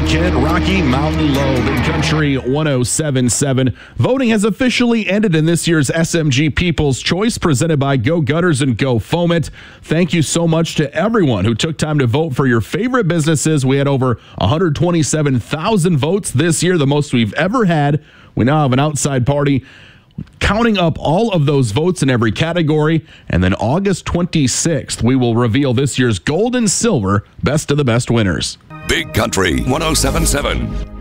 Kent, Rocky Mountain Low, Big Country 107.7. Voting has officially ended in this year's SMG People's Choice presented by Go Gutters and Go Foam It. Thank you so much to everyone who took time to vote for your favorite businesses. We had over 127,000 votes this year, the most we've ever had. We now have an outside party counting up all of those votes in every category, and then August 26th, we will reveal this year's gold and silver best of the best winners. Big Country 107.7.